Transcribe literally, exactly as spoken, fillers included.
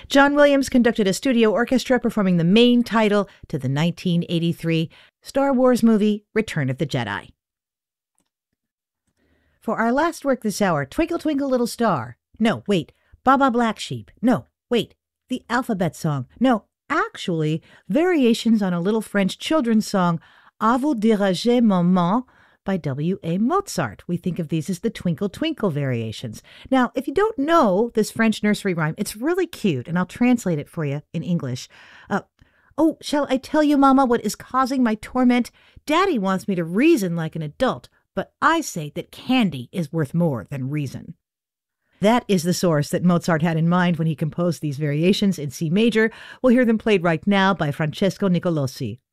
John Williams conducted a studio orchestra performing the main title to the nineteen eighty-three Star Wars movie, Return of the Jedi. For our last work this hour, Twinkle Twinkle Little Star. No, wait, Baba Black Sheep. No, wait, the Alphabet Song. No, actually, variations on a little French children's song, À vous diriger maman, by W A Mozart. We think of these as the Twinkle Twinkle variations. Now, if you don't know this French nursery rhyme, it's really cute, and I'll translate it for you in English. Uh, oh, shall I tell you, Mama, what is causing my torment? Daddy wants me to reason like an adult, but I say that candy is worth more than reason. That is the source that Mozart had in mind when he composed these variations in C major. We'll hear them played right now by Francesco Nicolosi.